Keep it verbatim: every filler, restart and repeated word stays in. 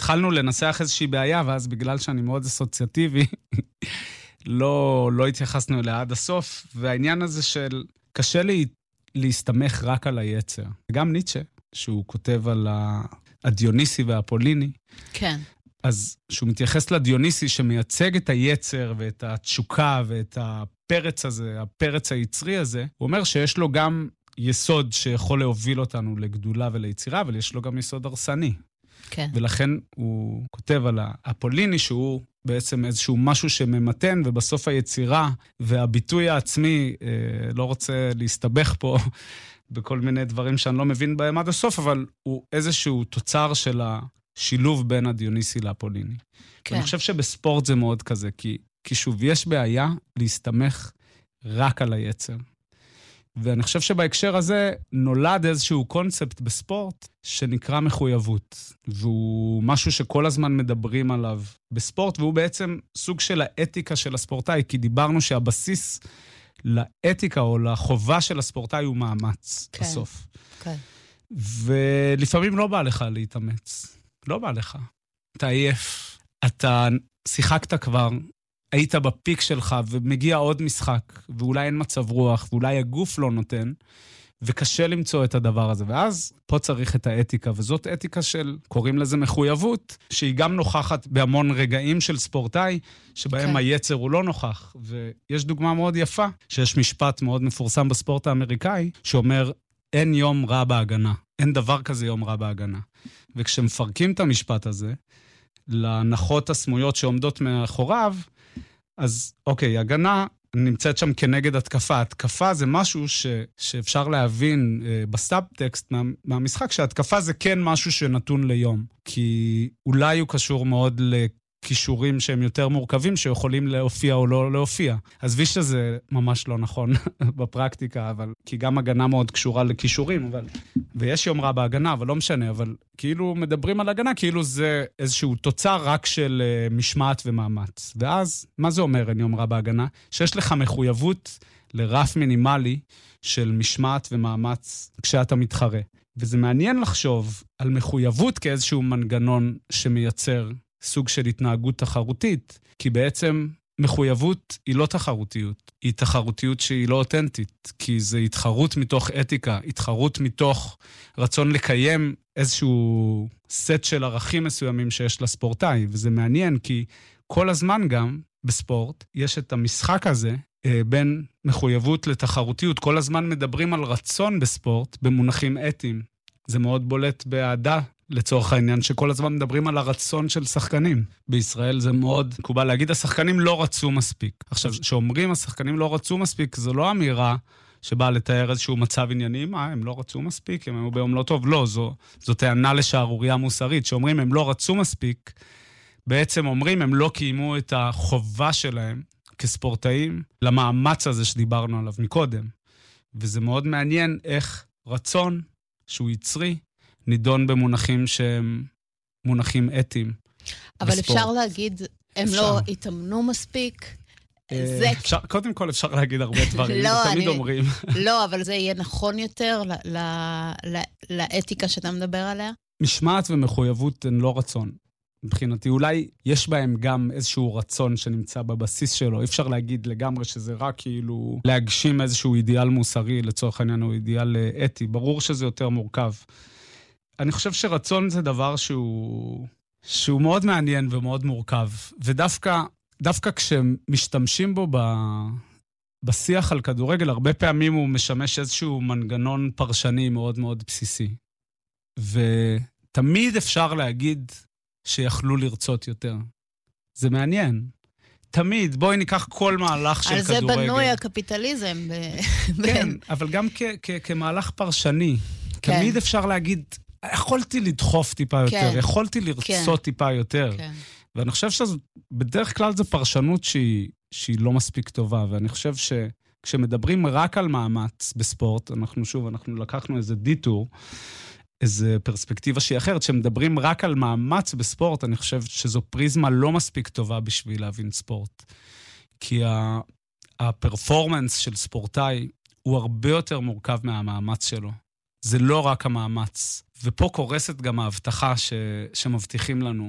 התחלנו לנסח איזושהי בעיה, ואז בגלל שאני מאוד אסוציאטיבי, לא, לא התייחסנו אליה עד הסוף, והעניין הזה של קשה לי להסתמך רק על היצר. גם ניטשה, שהוא כותב על הדיוניסי והפוליני, כן. אז שהוא מתייחס לדיוניסי שמייצג את היצר ואת התשוקה ואת הפרץ הזה, הפרץ היצרי הזה, הוא אומר שיש לו גם יסוד שיכול להוביל אותנו לגדולה וליצירה, אבל יש לו גם יסוד הרסני. כן. ולכן הוא כותב על הפוליני שהוא בעצם איזשהו משהו שממתן, ובסוף היצירה והביטוי העצמי, אה, לא רוצה להסתבך פה בכל מיני דברים שאני לא מבין בהם עד הסוף, אבל הוא איזשהו תוצר של השילוב בין הדיוניסי לפוליני. כן. ואני חושב שבספורט זה מאוד כזה, כי, כי שוב, יש בעיה להסתמך רק על היצר. ואני חושב שבהקשר הזה נולד איזשהו קונספט בספורט שנקרא מחויבות, והוא משהו שכל הזמן מדברים עליו בספורט, והוא בעצם סוג של האתיקה של הספורטאי, כי דיברנו שהבסיס לאתיקה או לחובה של הספורטאי הוא מאמץ כן, בסוף. כן. ולפעמים לא בא לך להתאמץ, לא בא לך. אתה עייף, אתה שיחקת כבר, היית בפיק שלך ומגיע עוד משחק, ואולי אין מצב רוח, ואולי הגוף לא נותן, וקשה למצוא את הדבר הזה. ואז פה צריך את האתיקה, וזאת אתיקה של, קוראים לזה מחויבות, שהיא גם נוכחת בהמון רגעים של ספורטאי, שבהם okay. היצר הוא לא נוכח. ויש דוגמה מאוד יפה, שיש משפט מאוד מפורסם בספורט האמריקאי, שאומר, אין יום רע בהגנה. אין דבר כזה יום רע בהגנה. וכשמפרקים את המשפט הזה, לנחות הסמויות שעומדות מאחוריו, אז אוקיי, הגנה נמצאת שם כנגד התקפה. התקפה זה משהו ש, שאפשר להבין אה, בסאבטקסט מה, מהמשחק, שהתקפה זה כן משהו שנתון ליום. כי אולי הוא קשור מאוד לכישורים שהם יותר מורכבים, שיכולים להופיע או לא להופיע. אז ויש שזה ממש לא נכון בפרקטיקה, אבל, כי גם הגנה מאוד קשורה לכישורים, אבל, ויש יום רע בהגנה, אבל לא משנה, אבל כאילו מדברים על הגנה, כאילו זה איזשהו תוצר רק של uh, משמעת ומאמץ. ואז, מה זה אומר אין יום רע בהגנה? שיש לך מחויבות לרף מינימלי של משמעת ומאמץ כשאתה מתחרה. וזה מעניין לחשוב על מחויבות כאיזשהו מנגנון שמייצר סוג של התנהגות תחרותית, כי בעצם מחויבות היא לא תחרותיות, היא תחרותיות שהיא לא אותנטית, כי זה התחרות מתוך אתיקה, התחרות מתוך רצון לקיים איזשהו סט של ערכים מסוימים שיש לספורטאי, וזה מעניין כי כל הזמן גם בספורט יש את המשחק הזה בין מחויבות לתחרותיות, כל הזמן מדברים על רצון בספורט במונחים אתיים, זה מאוד בולט באהדה, לצורך העניין, שכל הזמן מדברים על הרצון של שחקנים. בישראל זה מאוד מקובל להגיד, השחקנים לא רצו מספיק. עכשיו, שאומרים, השחקנים לא רצו מספיק, זו לא אמירה שבאה לתאר איזשהו מצב ענייני, מה, הם לא רצו מספיק, הם היו ביום לא טוב. לא, זו, זו טענה לשערוריה מוסרית, שאומרים, הם לא רצו מספיק, בעצם אומרים, הם לא קיימו את החובה שלהם כספורטאים, למאמץ הזה שדיברנו עליו מקודם. וזה מאוד מעניין איך רצון שהוא יצרי, נידון במונחים שהם מונחים אתיים. אבל בספורט. אפשר להגיד, הם אפשר. לא התאמנו מספיק. זה... אפשר, קודם כל אפשר להגיד הרבה דברים, לא, תמיד אני... אומרים. לא, אבל זה יהיה נכון יותר ל... ל... ל... לאתיקה שאתה מדבר עליה? משמעת ומחויבות הן לא רצון. מבחינתי, אולי יש בהם גם איזשהו רצון שנמצא בבסיס שלו. אפשר להגיד לגמרי שזה רק כאילו להגשים איזשהו אידיאל מוסרי, לצורך העניין הוא אידיאל אתי. ברור שזה יותר מורכב. אני חושב שרצון זה דבר שהוא, שהוא מאוד מעניין ומאוד מורכב. ודווקא, דווקא כשמשתמשים בו ב, בשיח על כדורגל, הרבה פעמים הוא משמש איזשהו מנגנון פרשני מאוד מאוד בסיסי. ותמיד אפשר להגיד שיכלו לרצות יותר. זה מעניין. תמיד, בואי ניקח כל מהלך של כדורגל. על זה בנוי הקפיטליזם. כן, אבל גם כמהלך פרשני. תמיד אפשר להגיד, יכולתי לדחוף טיפה יותר, יכולתי לרצות טיפה יותר. ואני חושב שבדרך כלל זו פרשנות שהיא לא מספיק טובה, ואני חושב שכשמדברים רק על מאמץ בספורט, אנחנו שוב, אנחנו לקחנו איזה דיטור, איזו פרספקטיבה שהיא אחרת, שמדברים רק על מאמץ בספורט, אני חושב שזו פריזמה לא מספיק טובה בשביל להבין ספורט. כי הפרפורמנס של ספורטאי הוא הרבה יותר מורכב מהמאמץ שלו. זה לא רק המאמץ. ופה קורסת גם ההבטחה ש... שמבטיחים לנו